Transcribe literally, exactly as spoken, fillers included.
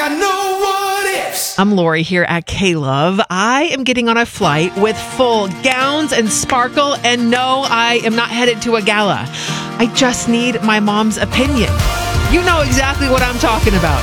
got no what ifs. I'm Lori here at K-Love. I am getting on a flight with full gowns and sparkle, and no, I am not headed to a gala. I just need my mom's opinion. You know exactly what I'm talking about.